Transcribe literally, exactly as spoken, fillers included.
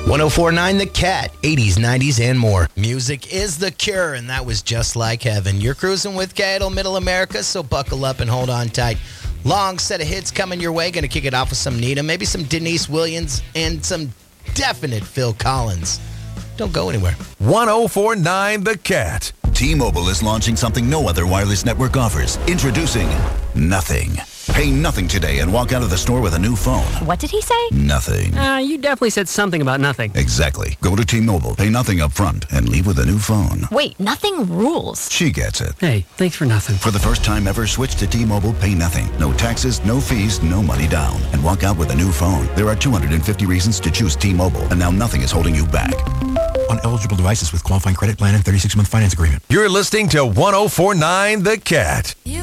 one oh four point nine The Cat, eighties, nineties, and more. Music is the cure, and that was Just Like Heaven. You're cruising with Cadle, Middle America, so buckle up and hold on tight. Long set of hits coming your way. Going to kick it off with some Nita, maybe some Denise Williams, and some definite Phil Collins. Don't go anywhere. one oh four point nine The Cat. T-Mobile is launching something no other wireless network offers. Introducing Nothing. Pay nothing today and walk out of the store with a new phone. What did he say? Nothing. Uh, you definitely said something about nothing. Exactly. Go to T-Mobile, pay nothing up front, and leave with a new phone. Wait, nothing rules. She gets it. Hey, thanks for nothing. For the first time ever, switch to T-Mobile, pay nothing. No taxes, no fees, no money down. And walk out with a new phone. There are two hundred fifty reasons to choose T-Mobile, and now nothing is holding you back. On eligible devices with qualifying credit plan and thirty-six month finance agreement. You're listening to one oh four point nine The Cat.